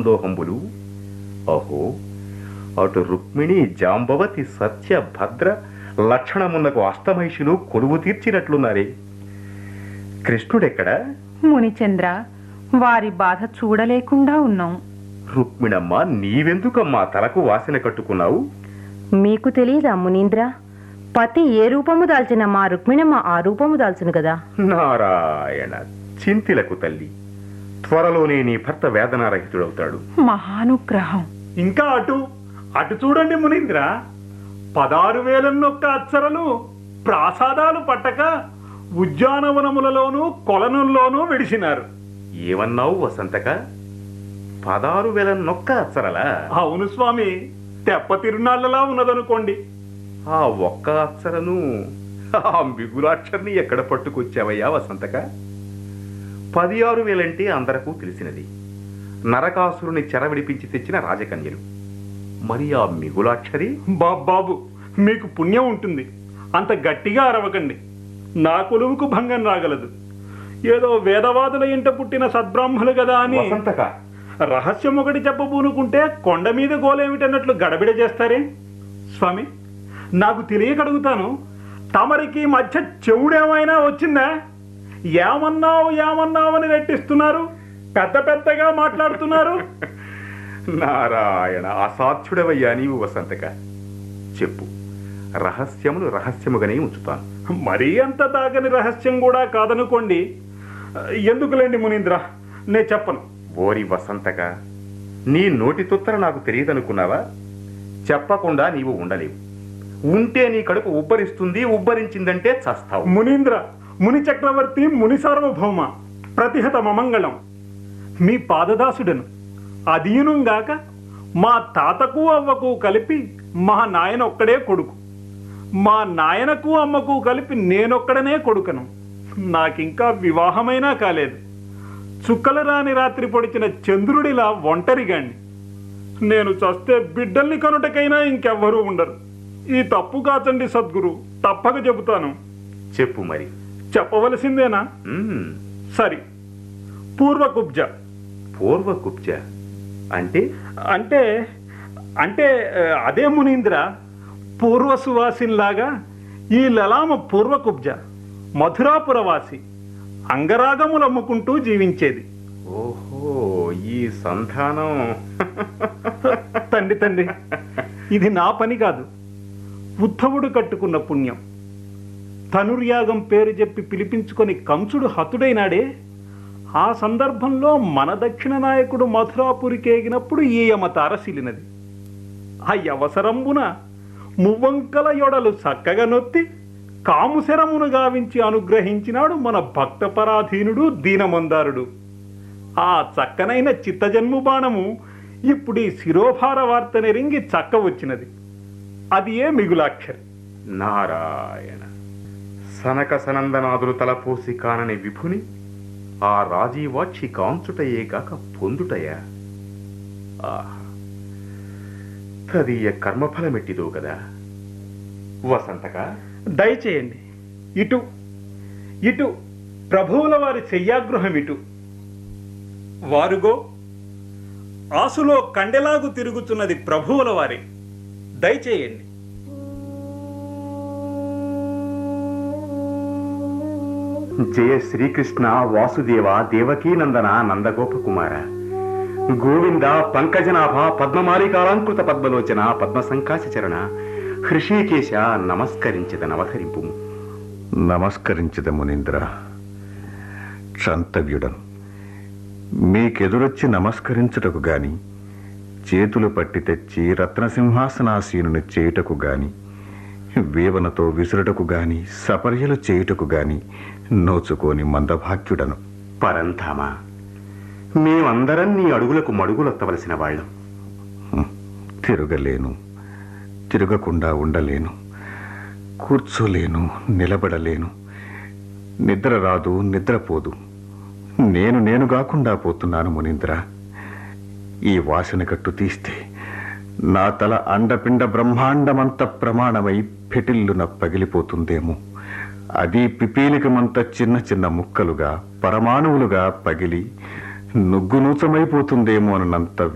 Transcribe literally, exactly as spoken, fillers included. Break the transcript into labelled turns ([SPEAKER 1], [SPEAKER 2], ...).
[SPEAKER 1] సందోహంబులు. అహో, అటు రుక్మిణి జాంబవతి సత్య భద్ర లక్షణమున్నకు అష్టమహిషులు కొలువు తీర్చినట్లున్నారే. కృష్ణుడెక్కడా?
[SPEAKER 2] మునిచంద్ర, వారి బాధ చూడలేకుండా ఉన్నాం.
[SPEAKER 1] రుక్మిణమ్మ, నీవెందుకమ్మా తలకు వాసన కట్టుకున్నావు?
[SPEAKER 3] మీకు తెలియదా మునీంద్ర? పతి ఏ రూపము దాల్చిన మా రుక్మిణమ్మ ఆ రూపము దాల్చును కదా.
[SPEAKER 1] నారాయణ, చింతిలకు తల్లి, త్వరలోనే నీ భర్త వేదనారహితుడవుతాడు.
[SPEAKER 2] మహానుగ్రహం.
[SPEAKER 4] ఇంకా అటు అటు చూడండి మునీంద్ర, పదారు వేలన్నొక్క అచ్చరలు ప్రాసాదాలు పట్టక ఉద్యానవనములలోనూ కొలనుల్లోనూ విడిచినారు.
[SPEAKER 1] ఏమన్నావు వసంతక? పదారు వేల నొక్క అచ్చరలా?
[SPEAKER 4] అవును స్వామి, తెప్ప తిరునాళ్ళలా ఉన్నదనుకోండి.
[SPEAKER 1] ఆ ఒక్క అక్షరను, ఆ మిగులాక్షర్ని ఎక్కడ పట్టుకొచ్చావయ్యా వసంతక? పది ఆరు వేలంటే అందరకు తెలిసినది. నరకాసురుని చెర విడిపించి తెచ్చిన రాజకన్యలు. మరి ఆ మిగులాక్షరి?
[SPEAKER 4] బాబాబు, మీకు పుణ్యం ఉంటుంది, అంత గట్టిగా అరవకండి. నా కొలువుకు భంగం రాగలదు. ఏదో వేదవాదుల ఇంట పుట్టిన సద్బ్రాహ్మలు కదా అని
[SPEAKER 1] వసంతక,
[SPEAKER 4] రహస్యం ఒకటి చెప్పబూనుకుంటే కొండ మీద గోలేమిటన్నట్లు గడబిడ చేస్తారే. స్వామి, నాకు తెలియకడుగుతాను, తమరికి మధ్య చెవుడేమైనా వచ్చిందా? ఏమన్నావు ఏమన్నావు అని రెట్టిస్తున్నారు, పెద్ద పెద్దగా మాట్లాడుతున్నారు.
[SPEAKER 1] నారాయణ, అసాధ్యుడవయ్యా నీవు వసంతక. చెప్పు, రహస్యమును రహస్యముగానే ఉంచుతాను.
[SPEAKER 4] మరీ అంత దాగని రహస్యం కూడా కాదనుకోండి. ఎందుకులేండి మునీంద్ర, నే చెప్పను.
[SPEAKER 1] ఓరి వసంతక, నీ నోటి తుత్తర నాకు తెలియదనుకున్నావా? చెప్పకుండా నీవు ఉండలేవు. ఉంటే నీ కడుపు ఉబ్బరిస్తుంది, ఉబ్బరించిందంటే చస్తావు.
[SPEAKER 4] మునీంద్ర, ముని చక్రవర్తి, ముని సార్వభౌమ, ప్రతిహత మమంగళం. మీ పాదదాసుడను. అదీనుగాక మా తాతకు అవ్వకు కలిపి మా నాయన ఒక్కడే కొడుకు. మా నాయనకు అమ్మకు కలిపి నేనొక్కడనే కొడుకను. నాకింకా వివాహమైనా కాలేదు. చుక్కల రాని రాత్రి పొడిచిన చంద్రుడిలా ఒంటరిగాణ్ణి. నేను చస్తే బిడ్డల్ని కనుటకైనా ఇంకెవ్వరూ ఉండరు. ఈ తప్పు కాచండి సద్గురు, తప్పక చెబుతాను.
[SPEAKER 1] చెప్పు మరి.
[SPEAKER 4] చెప్పవలసిందేనా? సరి, పూర్వకుబ్జ.
[SPEAKER 1] పూర్వకుబ్జ అంటే?
[SPEAKER 4] అంటే అంటే అదే మునీంద్ర, పూర్వ సువాసిన్లాగా ఈ లలామ పూర్వకుబ్జ, మధురాపురవాసి, అంగరాగములు అమ్ముకుంటూ జీవించేది.
[SPEAKER 1] ఓహో, ఈ సంధానం.
[SPEAKER 4] తండ్రి తండ్రి, ఇది నా పని కాదు, ఉద్ధవుడు కట్టుకున్న పుణ్యం. ధనుర్యాగం పేరు చెప్పి పిలిపించుకొని కంసుడు హతుడైనాడే, ఆ సందర్భంలో మన దక్షిణ నాయకుడు మథురాపురికేగినప్పుడు ఈ యమ తారసిలినది. ఆ అవసరంబున మువ్వంకల యొడలు చక్కగా నొత్తి కాముశరమును గావించి అనుగ్రహించినాడు మన భక్తపరాధీనుడు దీనమందారుడు. ఆ చక్కనైన చిత్తజన్ము బాణము ఇప్పుడు ఈ శిరోభార వార్త నెరింగి చక్క వచ్చినది. అది ఏ మిగులాక్షరి.
[SPEAKER 1] నారాయణ, సనక సనందనాదులు తలపోసి కానని విభుని ఆ రాజీవాక్షి కాంచుటయే కాక పొందుటయా? ఆహా, తదీయ కర్మఫలమెట్టిదో కదా. వసంతక,
[SPEAKER 4] దయచేయండి. ఇటు ఇటు ప్రభువుల వారి శయ్యాగృహం ఇటు. వారుగో ఆసులో కండెలాగు తిరుగుతున్నది ప్రభువుల వారి. దయచేయండి.
[SPEAKER 1] జయ శ్రీకృష్ణ వాసుదేవ దేవకీనందన నందగోపకుమార గోవింద పంకజనాభ పద్మమాలికాలంకృత పద్మలోచన పద్మసంకాశచరణ హృషీకేశ నమస్కరించద నవధరింపు.
[SPEAKER 5] నమస్కరించద మునీంద్ర. క్షంతవ్యుడను మీకెదురొచ్చి నమస్కరించుటకు గాని, చేతులు పట్టి తెచ్చి రత్నసింహాసనాసీనుని చేయుటకు గాని, వేవనతో విసురుటకు గాని, సపర్యలు చేయుటకు గాని నోచుకోని మందభాగ్యుడను.
[SPEAKER 1] పరంధామా, మేమందరం నీ అడుగులకు మడుగులొత్తవలసిన వాళ్ళం.
[SPEAKER 5] తిరగలేను, తిరగకుండా ఉండలేను, కూర్చోలేను, నిలబడలేను, నిద్ర రాదు, నిద్రపోదు. నేను నేను కాకుండా పోతున్నాను మునీంద్ర. ఈ వాసన కట్టు తీస్తే నా తల అండపిండ బ్రహ్మాండమంత ప్రమాణమై పెటిల్లున పగిలిపోతుందేమో. అది పిపీలికమంత చిన్న చిన్న ముక్కలుగా, పరమాణువులుగా పగిలి నుగ్గునూచమైపోతుందేమో అన్నంత